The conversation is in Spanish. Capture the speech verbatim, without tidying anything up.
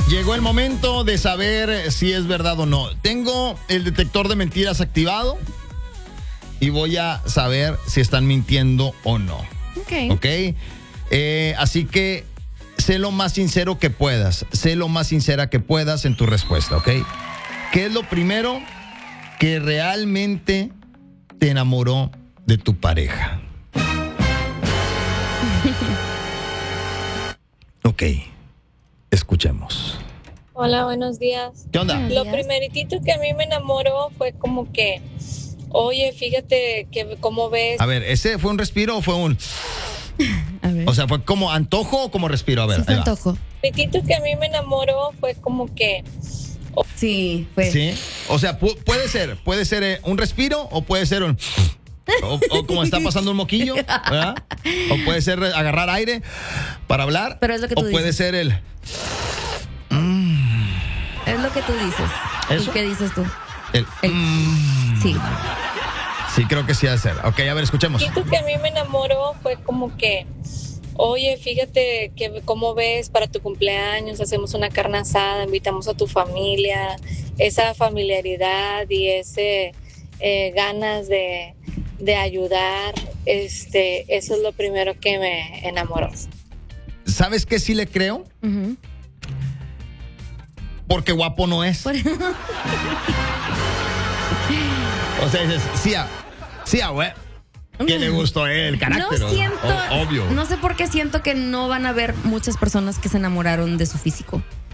Llegó el momento de saber si es verdad o no. Tengo el detector de mentiras activado y voy a saber si están mintiendo o no. Ok. Ok. Eh, así que sé lo más sincero que puedas. Sé lo más sincera que puedas en tu respuesta, ¿ok? ¿Qué es lo primero que realmente te enamoró de tu pareja? Ok. Escuchemos. Hola, buenos días. ¿Qué onda? Lo primeritito que a mí me enamoró fue como que, oye, fíjate que cómo ves. A ver, ¿ese fue un respiro o fue un...? A ver. O sea, ¿fue como antojo o como respiro? A ver, Sí, fue ahí va. antojo. Lo primeritito que a mí me enamoró fue como que, Sí, fue. Sí. O sea, pu- puede ser, puede ser eh, un respiro o puede ser un... O, o como está pasando un moquillo, ¿verdad? O puede ser eh, agarrar aire para hablar. Pero es lo que tú O puede dices. ser el... Es lo que tú dices. ¿Eso? ¿Y qué dices tú? el El- Sí. sí, creo que sí ha de ser. Ok, a ver, escuchemos. lo primeritito que a mí me enamoró fue como que, oye, fíjate que cómo ves para tu cumpleaños, hacemos una carne asada, invitamos a tu familia, esa familiaridad y ese eh, ganas de, de ayudar, este, eso es lo primero que me enamoró. ¿Sabes qué sí le creo? Ujú. Porque guapo no es. Por- O sea, dices, sí, a, sí, a, güey. Que le gustó el carácter. No o- siento, o- obvio. no sé por qué siento que no van a haber muchas personas que se enamoraron de su físico.